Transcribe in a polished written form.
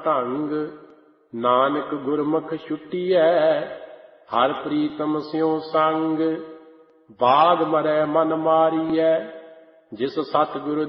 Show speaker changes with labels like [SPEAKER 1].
[SPEAKER 1] ਢੰਗ। ਨਾਨਕ ਗੁਰਮੁਖ ਛੁੱਟੀਐ ਹਰ ਪ੍ਰੀਤਮ ਸਿਉ ਸੰਗ। ਬਾਗ ਮਰੈ ਮਨ ਮਾਰੀਐ ਜਿਸ ਸਤਿਗੁਰ